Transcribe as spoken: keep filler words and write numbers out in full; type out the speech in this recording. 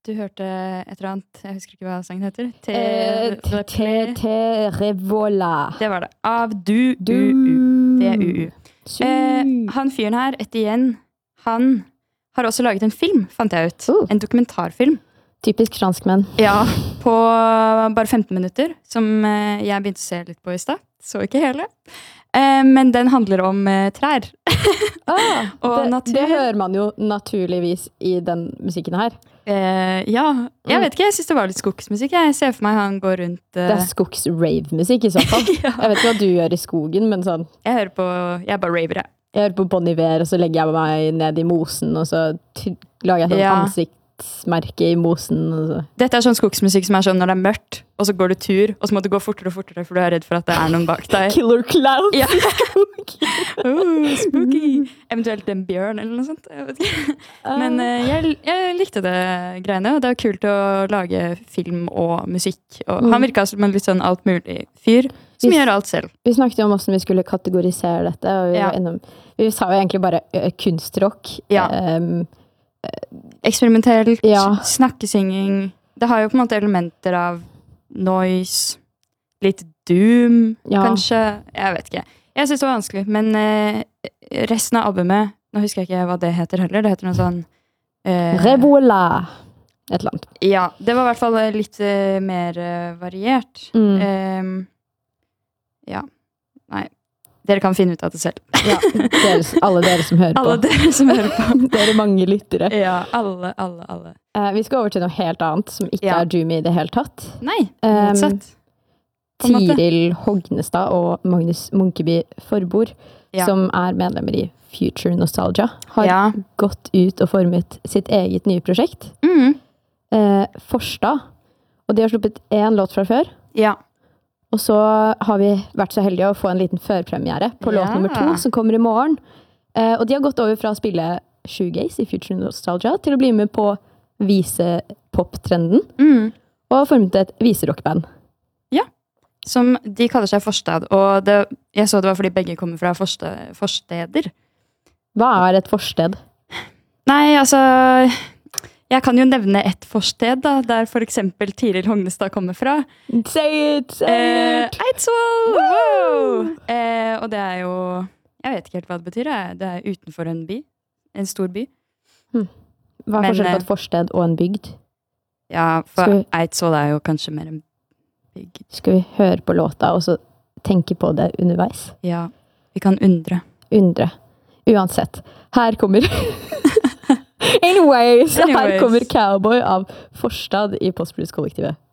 du hørte et eller annet, jeg husker ikke hva sangen heter. Te, Eh, te, Te te revola. det var det. Av du, Du. u, u. Det er u, u. Su. Eh, han fyren her, Etienne, han har også laget en film, fant jeg ut. Uh. En dokumentarfilm. Typisk franskmenn. Ja, på bare femten minutter, som eh, jeg begynte å se litt på i sted. Så ikke hele. Eh, men den handler om eh, trær. Ah, Og det, natur. det hører man jo naturligvis i den musikken her. Eh, ja, jeg vet ikke, jeg synes det var litt skogsmusikk. Jeg ser for meg han går rundt... eh, Det er skogs-rave-musikk i så fall. Ja. Jeg vet ikke hva du gjør i skogen, men sånn, Jeg hører på, jeg bare raver det. jeg hører på Bon Iver, og så legger jeg meg ned i mosen, og så ty- lager jeg sånn Ja. ansiktsmerke i mosen. Og så. Dette er sånn skogsmusikk som er sånn når det er mørkt, og så går du tur, og så må du gå fortere og fortere, for du er redd for at det er noen bak deg. Killer Cloud! Ja. oh, spooky! Eventuelt en bjørn eller noe sånt. Jeg vet ikke. Men eh, jeg, jeg likte det greiene, og det er kult å lage film og musikk. Og Mm. han virket som en litt sånn alt mulig fyr, som Hvis- gjør alt selv. Vi snakket jo om hvordan vi skulle kategorisere dette, og vi, Ja. var innom, vi sa jo egentlig bare ø, kunstrock. Ja. Ehm, Eksperimentelt, Ja. snakkesinging. Det har jo på en måte elementer av noise, litt doom, Ja. kanskje. Jeg vet ikke. Jeg synes det var vanskelig, men eh, resten av albumet, nå husker jeg ikke hva det heter heller, det heter noe sånn... eh, Revola. Et eller annet. Ja, det var i hvert fall eh, litt eh, mer eh, variert. Mm. Ehm, ja, nei. Dere kan finne ut av det selv. Ja, dere, alle dere som hører Alle på. dere som hører på. Dere mange lyttere. Ja, alle, alle, alle. Eh, vi skal over til noe helt annet, som ikke Ja. er Jumi i det hele tatt. Nei, Um, motsatt. På en måte. Tiril Hognestad og Magnus Munkeby Forbord, Ja. som er medlemmer i Future Nostalgia, har Ja. gått ut og formet sitt eget nye prosjekt, Mm, eh, Forstad. Og de har sluppet én låt fra før. ja. Og så har vi vært så heldige å få en liten førpremiere på låt Ja. nummer to, som kommer i morgen. Eh, og de har gått over fra å spille shoegaze i Future Nostalgia til å bli med på visepop-trenden, Mm. og har formet et viserockband. Som de kaller seg Forstad, og det, jeg så det var fordi begge kommer fra forste, forsteder. Hva er et forsted? Nei, altså, jeg kan jo nevne et forsted da, der for eksempel Tiril Hognestad kommer fra. Say it! Say Eh, it! Eidsvoll! Wow! Eh, og det er jo, jeg vet ikke helt hva det betyr, jeg. Det er utenfor en by, en stor by. Hva er men, forskjellen eh, på et forsted og en bygd? Ja, for Skal vi- Eidsvoll er jo kanskje mer en bygd. Skal vi høre på låta, og så tenke på det underveis? Ja, vi kan undre. Undre. Uansett. Her kommer Anyways, her Anyways. kommer Cowboy av Forstad i Postblues-kollektivet.